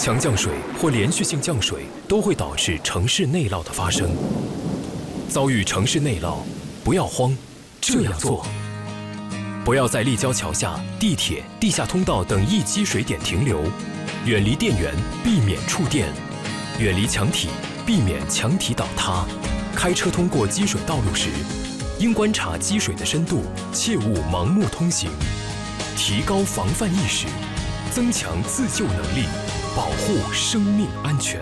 强降水或连续性降水都会导致城市内涝的发生。遭遇城市内涝，不要慌，这样做：不要在立交桥下、地铁、地下通道等易积水点停留，远离电源，避免触电；远离墙体，避免墙体倒塌。开车通过积水道路时，应观察积水的深度，切勿盲目通行。提高防范意识，增强自救能力，保护生命安全。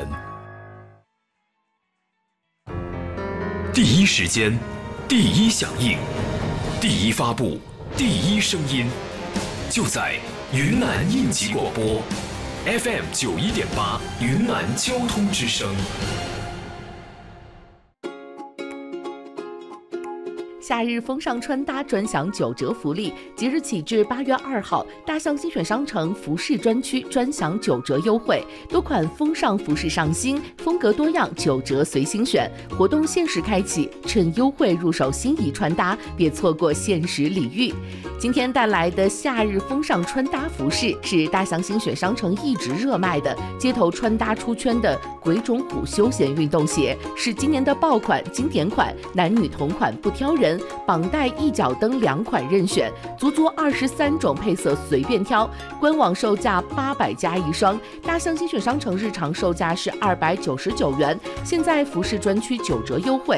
第一时间，第一响应，第一发布，第一声音，就在云南应急广播 FM 91.8云南交通之声。 夏日风尚穿搭专享9折福利，即日起至8月2号，大象精选商城服饰专区专享9折优惠，多款风尚服饰上新，风格多样，9折随心选。活动限时开启，趁优惠入手心仪穿搭，别错过限时礼遇。今天带来的夏日风尚穿搭服饰是大象精选商城一直热卖的街头穿搭出圈的鬼冢虎休闲运动鞋，是今年的爆款经典款，男女同款不挑人，绑带一脚蹬2款任选，足足23种配色随便挑，官网售价800加一双，大象精选商城日常售价是299元，现在服饰专区9折优惠，